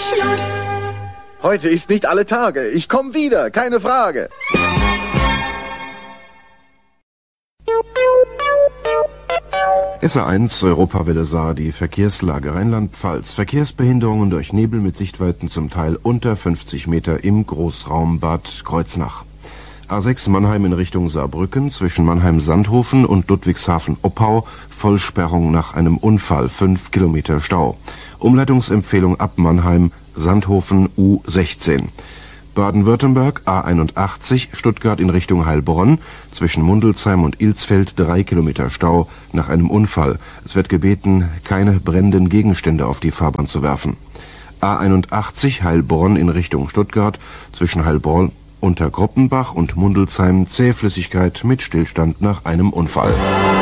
Schluss. Heute ist nicht alle Tage. Ich komme wieder, keine Frage. SA1 Europawelle sah die Verkehrslage Rheinland-Pfalz. Verkehrsbehinderungen durch Nebel mit Sichtweiten zum Teil unter 50 Meter im Großraum Bad Kreuznach. A6 Mannheim in Richtung Saarbrücken, zwischen Mannheim-Sandhofen und Ludwigshafen-Oppau, Vollsperrung nach einem Unfall, 5 Kilometer Stau. Umleitungsempfehlung ab Mannheim, Sandhofen U16. Baden-Württemberg A81 Stuttgart in Richtung Heilbronn, zwischen Mundelsheim und Ilsfeld 3 Kilometer Stau nach einem Unfall. Es wird gebeten, keine brennenden Gegenstände auf die Fahrbahn zu werfen. A81 Heilbronn in Richtung Stuttgart, zwischen Heilbronn unter Groppenbach und Mundelsheim Zähflüssigkeit mit Stillstand nach einem Unfall.